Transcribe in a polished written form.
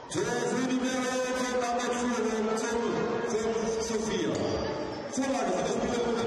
Tor für die Mehrheit von Abwärtsführung zum 5:4. Vorlage für das Spieler